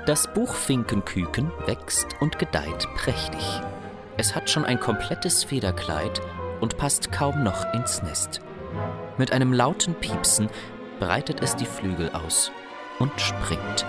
Das Buchfinkenküken wächst und gedeiht prächtig. Es hat schon ein komplettes Federkleid und passt kaum noch ins Nest. Mit einem lauten Piepsen breitet es die Flügel aus und springt.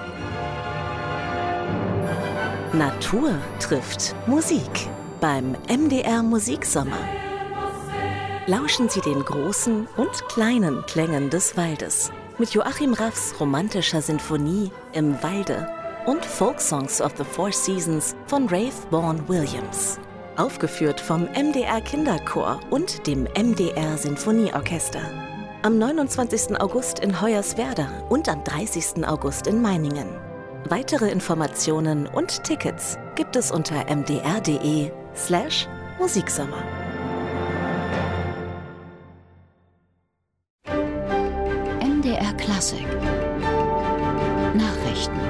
Natur trifft Musik beim MDR Musiksommer. Lauschen Sie den großen und kleinen Klängen des Waldes mit Joachim Raffs romantischer Sinfonie Im Walde und Folksongs of the Four Seasons von Rafe Vaughan Williams. Aufgeführt vom MDR Kinderchor und dem MDR Sinfonieorchester. Am 29. August in Hoyerswerda und am 30. August in Meiningen. Weitere Informationen und Tickets gibt es unter mdr.de/Musiksommer. MDR Klassik Nachrichten.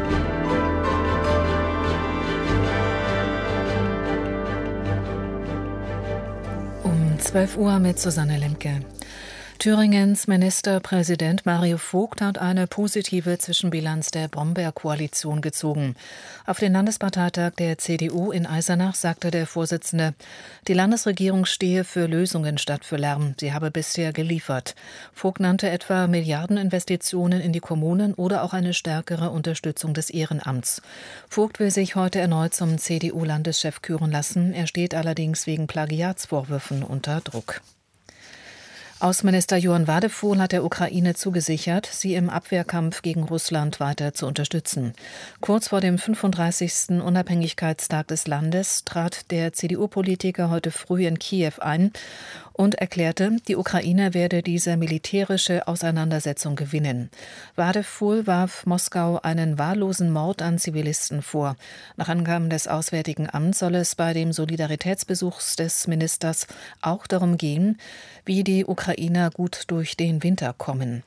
Um 12 Uhr mit Susanne Lemke. Thüringens Ministerpräsident Mario Vogt hat eine positive Zwischenbilanz der Brombeer-Koalition gezogen. Auf den Landesparteitag der CDU in Eisenach sagte der Vorsitzende, die Landesregierung stehe für Lösungen statt für Lärm. Sie habe bisher geliefert. Vogt nannte etwa Milliardeninvestitionen in die Kommunen oder auch eine stärkere Unterstützung des Ehrenamts. Vogt will sich heute erneut zum CDU-Landeschef küren lassen. Er steht allerdings wegen Plagiatsvorwürfen unter Druck. Außenminister Johann Wadephol hat der Ukraine zugesichert, sie im Abwehrkampf gegen Russland weiter zu unterstützen. Kurz vor dem 35. Unabhängigkeitstag des Landes trat der CDU-Politiker heute früh in Kiew ein und erklärte, die Ukraine werde diese militärische Auseinandersetzung gewinnen. Wadephol warf Moskau einen wahllosen Mord an Zivilisten vor. Nach Angaben des Auswärtigen Amts soll es bei dem Solidaritätsbesuch des Ministers auch darum gehen, wie die Ukrainer gut durch den Winter kommen.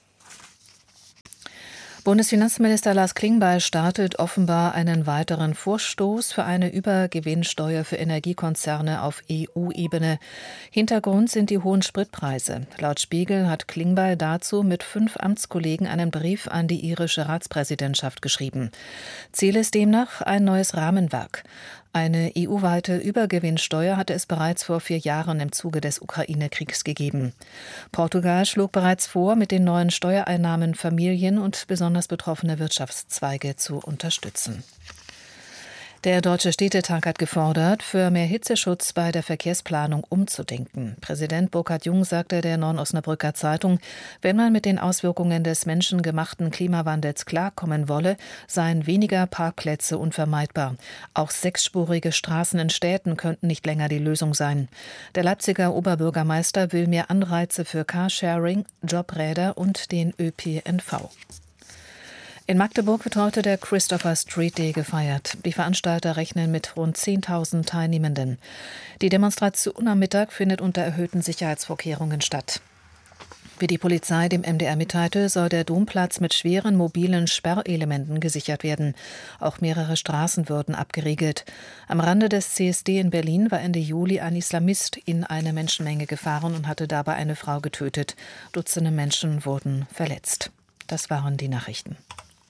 Bundesfinanzminister Lars Klingbeil startet offenbar einen weiteren Vorstoß für eine Übergewinnsteuer für Energiekonzerne auf EU-Ebene. Hintergrund sind die hohen Spritpreise. Laut Spiegel hat Klingbeil dazu mit 5 Amtskollegen einen Brief an die irische Ratspräsidentschaft geschrieben. Ziel ist demnach ein neues Rahmenwerk. Eine EU-weite Übergewinnsteuer hatte es bereits vor 4 Jahren im Zuge des Ukraine-Kriegs gegeben. Portugal schlug bereits vor, mit den neuen Steuereinnahmen Familien und besonders betroffene Wirtschaftszweige zu unterstützen. Der Deutsche Städtetag hat gefordert, für mehr Hitzeschutz bei der Verkehrsplanung umzudenken. Präsident Burkhard Jung sagte der Neuen Osnabrücker Zeitung, wenn man mit den Auswirkungen des menschengemachten Klimawandels klarkommen wolle, seien weniger Parkplätze unvermeidbar. Auch 6-spurige Straßen in Städten könnten nicht länger die Lösung sein. Der Leipziger Oberbürgermeister will mehr Anreize für Carsharing, Jobräder und den ÖPNV. In Magdeburg wird heute der Christopher Street Day gefeiert. Die Veranstalter rechnen mit rund 10.000 Teilnehmenden. Die Demonstration am Mittag findet unter erhöhten Sicherheitsvorkehrungen statt. Wie die Polizei dem MDR mitteilte, soll der Domplatz mit schweren mobilen Sperrelementen gesichert werden. Auch mehrere Straßen würden abgeriegelt. Am Rande des CSD in Berlin war Ende Juli ein Islamist in eine Menschenmenge gefahren und hatte dabei eine Frau getötet. Dutzende Menschen wurden verletzt. Das waren die Nachrichten.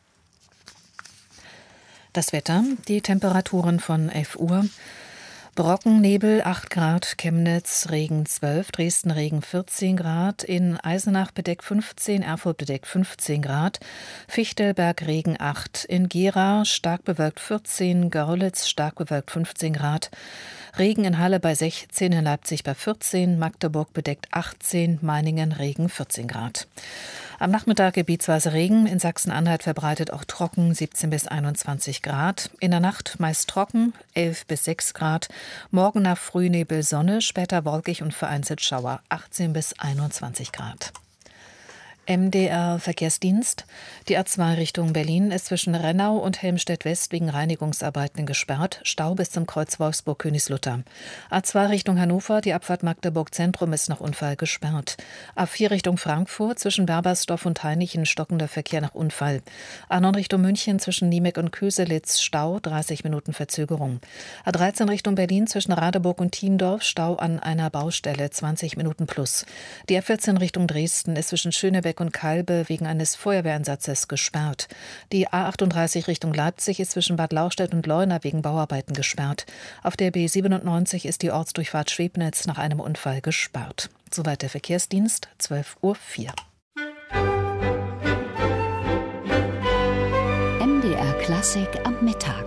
Das Wetter, die Temperaturen von 11 Uhr. Brockennebel 8 Grad, Chemnitz Regen 12, Dresden Regen 14 Grad, in Eisenach bedeckt 15, Erfurt bedeckt 15 Grad, Fichtelberg Regen 8, in Gera stark bewölkt 14, Görlitz stark bewölkt 15 Grad, Regen in Halle bei 16, in Leipzig bei 14, Magdeburg bedeckt 18, Meiningen Regen 14 Grad. Am Nachmittag gebietsweise Regen, in Sachsen-Anhalt verbreitet auch trocken, 17 bis 21 Grad. In der Nacht meist trocken, 11 bis 6 Grad. Morgen nach Frühnebel Sonne, später wolkig und vereinzelt Schauer, 18 bis 21 Grad. MDR Verkehrsdienst. Die A2 Richtung Berlin ist zwischen Rennau und Helmstedt-West wegen Reinigungsarbeiten gesperrt. Stau bis zum Kreuz Wolfsburg-Königslutter. A2 Richtung Hannover, die Abfahrt Magdeburg Zentrum ist nach Unfall gesperrt. A4 Richtung Frankfurt zwischen Berbersdorf und Hainichen stockender Verkehr nach Unfall. A9 Richtung München zwischen Niemek und Köselitz Stau, 30 Minuten Verzögerung. A13 Richtung Berlin zwischen Radeburg und Thiendorf Stau an einer Baustelle, 20 Minuten plus. Die A14 Richtung Dresden ist zwischen Schönebeck Wandsbek und Calbe wegen eines Feuerwehreinsatzes gesperrt. Die A38 Richtung Leipzig ist zwischen Bad Lauchstädt und Leuna wegen Bauarbeiten gesperrt. Auf der B97 ist die Ortsdurchfahrt Schwebnitz nach einem Unfall gesperrt. Soweit der Verkehrsdienst, 12:04 Uhr. MDR Klassik am Mittag.